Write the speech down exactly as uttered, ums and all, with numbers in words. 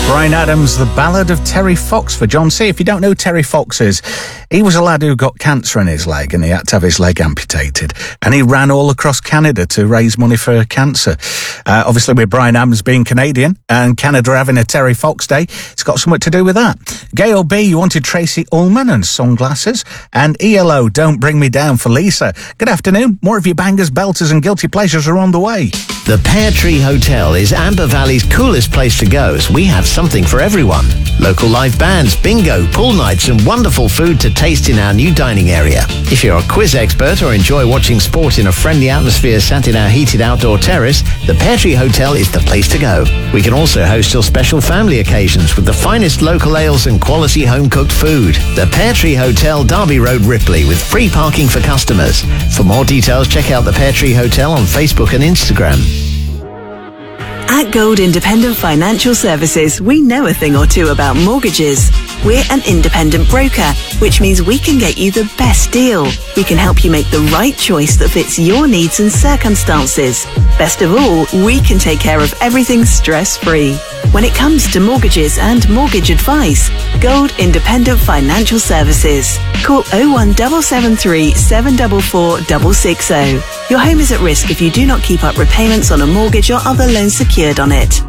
Bryan Adams, The Ballad of Terry Fox for John C. If you don't know who Terry Fox is, he was a lad who got cancer in his leg and he had to have his leg amputated. And he ran all across Canada to raise money for cancer. Uh, obviously, with Bryan Adams being Canadian and Canada having a Terry Fox Day, it's got something to do with that. Gail B, you wanted Tracy Ullman and Sunglasses. And E L O, Don't Bring Me Down for Lisa. Good afternoon. More of your bangers, belters and guilty pleasures are on the way. The Pear Tree Hotel is Amber Valley's coolest place to go, as we have something for everyone. Local live bands, bingo, pool nights and wonderful food to taste in our new dining area. If you're a quiz expert or enjoy watching sport in a friendly atmosphere sat in our heated outdoor terrace, the Pear Tree Hotel is the place to go. We can also host your special family occasions with the finest local ales and quality home-cooked food. The Pear Tree Hotel, Derby Road, Ripley, with free parking for customers. For more details, check out the Pear Tree Hotel on Facebook and Instagram. At Gold Independent Financial Services, we know a thing or two about mortgages. We're an independent broker, which means we can get you the best deal. We can help you make the right choice that fits your needs and circumstances. Best of all, we can take care of everything stress-free. When it comes to mortgages and mortgage advice, Gold Independent Financial Services. Call oh one seven seven three, seven four four, six six zero. Your home is at risk if you do not keep up repayments on a mortgage or other loan secured on it.